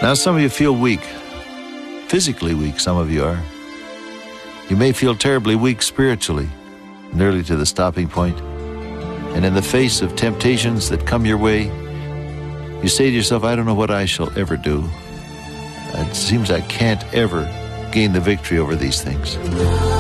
Now, some of you feel weak. Physically weak, some of you are. You may feel terribly weak spiritually, nearly to the stopping point. And in the face of temptations that come your way, you say to yourself, I don't know what I shall ever do. It seems I can't ever gain the victory over these things.